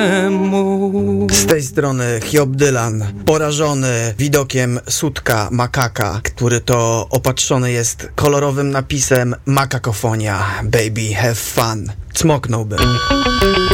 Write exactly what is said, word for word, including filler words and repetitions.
Z tej strony Hiob Dylan, porażony widokiem sutka makaka, który to opatrzony jest kolorowym napisem Makakofonia, baby have fun. Cmoknąłbym.